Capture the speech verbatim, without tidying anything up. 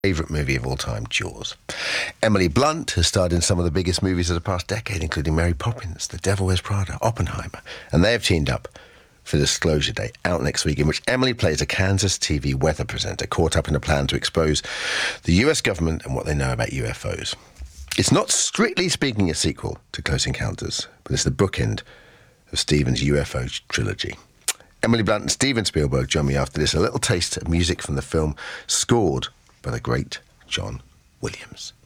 favourite movie of all time, Jaws. Emily Blunt has starred in some of the biggest movies of the past decade, including Mary Poppins, The Devil Wears Prada, Oppenheimer, and they have teamed up for Disclosure Day, out next week, in which Emily plays a Kansas T V weather presenter caught up in a plan to expose the U S government and what they know about U F Os. It's not strictly speaking a sequel to Close Encounters, but it's the bookend of Steven's U F O trilogy. Emily Blunt and Steven Spielberg join me after this. A little taste of music from the film, scored by the great John Williams.